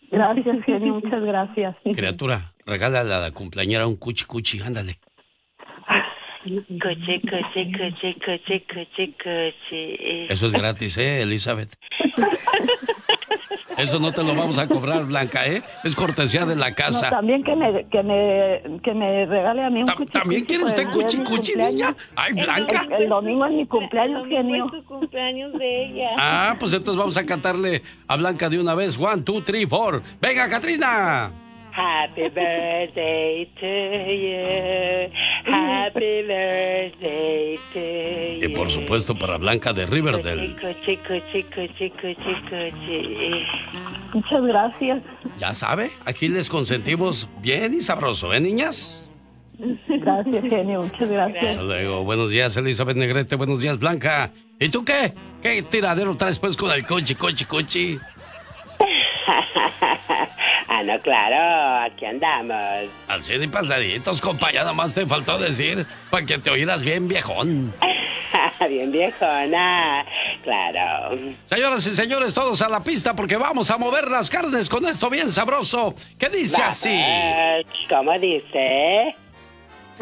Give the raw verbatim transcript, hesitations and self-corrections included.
Gracias, genio, muchas gracias. Criatura, regálale a la cumpleañera un cuchi cuchi, ándale. Coche, coche, coche, coche, coche, coche. Eso es gratis, ¿eh, Elizabeth? Eso no te lo vamos a cobrar, Blanca, ¿eh? Es cortesía de la casa. No, también que me, que me, que me regale a mí un cuchi. ¿También quiere usted cuchi cuchi, niña? Ay, Blanca. El, el domingo es mi cumpleaños, genio. Es su cumpleaños de ella. Ah, pues entonces vamos a cantarle a Blanca de una vez. One, two, three, four. ¡Venga, Catrina! Happy birthday to you. Happy birthday to you. Y por supuesto para Blanca de Riverdale. Coche, coche, coche, coche, coche. Muchas gracias. Ya sabe, aquí les consentimos bien y sabroso, ¿eh, niñas? Gracias, genio, muchas gracias. Hasta luego. Buenos días, Elizabeth Negrete. Buenos días, Blanca. ¿Y tú qué? ¿Qué tiradero traes pues con el cochi, cochi, cochi? Ah, no, claro, aquí andamos. Al cien y pasaditos, compa, ya nomás te faltó decir para que te oyeras bien viejón. Bien viejona, claro. Señoras y señores, todos a la pista porque vamos a mover las carnes con esto bien sabroso. ¿Qué dice así? ¿Cómo dice?